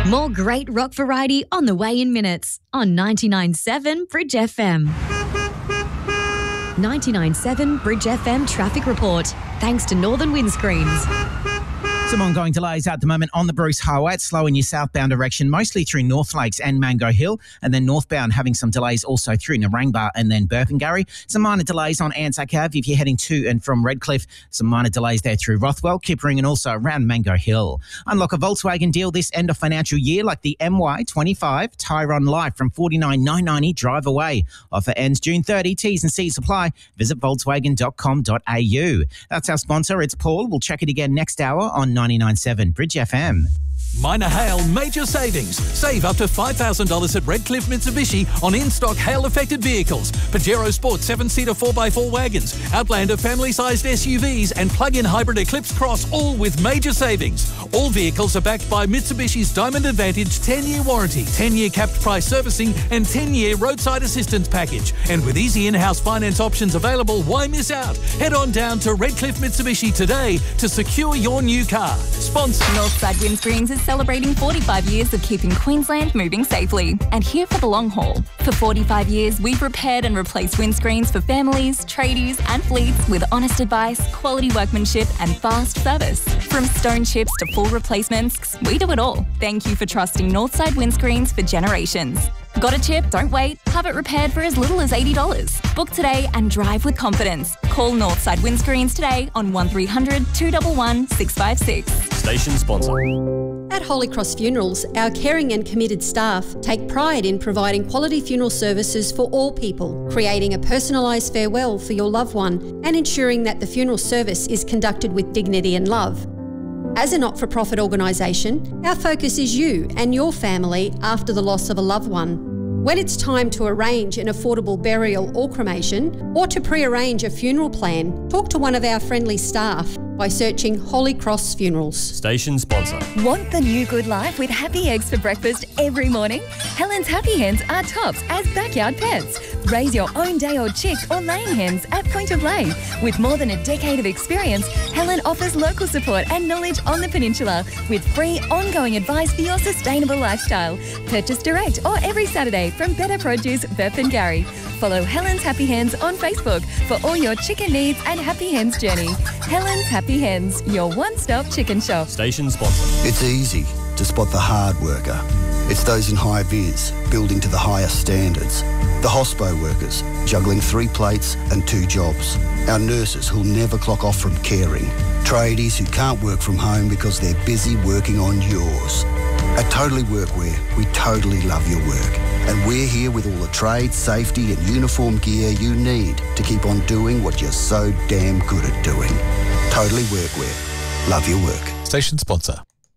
More great rock variety on the way in minutes on 99.7 Bridge FM. 99.7 Bridge FM traffic report. Thanks to Northern Windscreens. Some ongoing delays at the moment on the Bruce Highway. It's slow in your southbound direction, mostly through North Lakes and Mango Hill, and then northbound having some delays also through Narangba and then Burpengary. Some minor delays on Anzac Ave if you're heading to and from Redcliffe. Some minor delays there through Rothwell, Kippering and also around Mango Hill. Unlock a Volkswagen deal this end of financial year like the MY25 Tyron Life from $49,990 drive away. Offer ends June 30. T's and C's apply. Visit Volkswagen.com.au. That's our sponsor. It's Paul. We'll check it again next hour on 99.7 Bridge FM. Minor hail, major savings. Save up to $5,000 at Redcliffe Mitsubishi on in-stock hail-affected vehicles. Pajero Sport 7-seater 4x4 wagons, Outlander family-sized SUVs and plug-in hybrid Eclipse Cross, all with major savings. All vehicles are backed by Mitsubishi's Diamond Advantage 10-year warranty, 10-year capped price servicing and 10-year roadside assistance package. And with easy in-house finance options available, why miss out? Head on down to Redcliffe Mitsubishi today to secure your new car. Sponsor Northside Windscreens is celebrating 45 years of keeping Queensland moving safely. And here for the long haul. For 45 years, we've repaired and replaced windscreens for families, tradies and fleets with honest advice, quality workmanship and fast service. From stone chips to full replacements, we do it all. Thank you for trusting Northside Windscreens for generations. Got a chip? Don't wait. Have it repaired for as little as $80. Book today and drive with confidence. Call Northside Windscreens today on 1300 211 656. Station sponsor. At Holy Cross Funerals, our caring and committed staff take pride in providing quality funeral services for all people, creating a personalised farewell for your loved one and ensuring that the funeral service is conducted with dignity and love. As a not-for-profit organisation, our focus is you and your family after the loss of a loved one. When it's time to arrange an affordable burial or cremation, or to pre-arrange a funeral plan, talk to one of our friendly staff by searching Holy Cross Funerals. Station sponsor. Want the new good life with happy eggs for breakfast every morning? Helen's Happy Hens are tops as backyard pets. Raise your own day-old chicks or laying hens at point of lay. With more than a decade of experience, Helen offers local support and knowledge on the peninsula with free ongoing advice for your sustainable lifestyle. Purchase direct or every Saturday from Better Produce, Burpengary. Follow Helen's Happy Hens on Facebook for all your chicken needs and Happy Hens journey. Helen's Happy Hens, your one-stop chicken shop. Station sponsor. It's easy to spot the hard worker. It's those in high vis, building to the highest standards. The hospo workers, juggling 3 plates and 2 jobs. Our nurses who'll never clock off from caring. Tradies who can't work from home because they're busy working on yours. At Totally Workwear, we totally love your work. And we're here with all the trade, safety and uniform gear you need to keep on doing what you're so damn good at doing. Totally Workwear. Love your work. Station sponsor.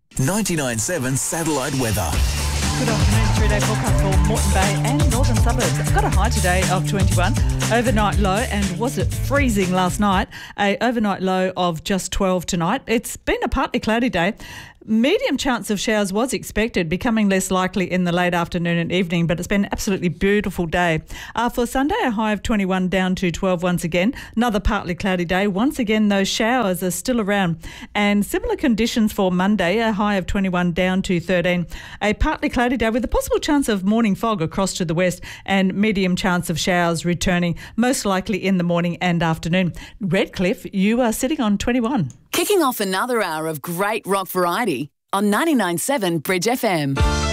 99.7 Satellite Weather. Good afternoon, 3-day forecast for Moreton Bay and northern suburbs. It's got a high today of 21, overnight low, and was it freezing last night? A overnight low of just 12 tonight. It's been a partly cloudy day. Medium chance of showers was expected, becoming less likely in the late afternoon and evening, but it's been an absolutely beautiful day. For Sunday, a high of 21 down to 12 once again. Another partly cloudy day. Once again, those showers are still around. And similar conditions for Monday, a high of 21 down to 13. A partly cloudy day with a possible chance of morning fog across to the west and medium chance of showers returning, most likely in the morning and afternoon. Redcliffe, you are sitting on 21. Kicking off another hour of great rock variety on 99.7 Bridge FM.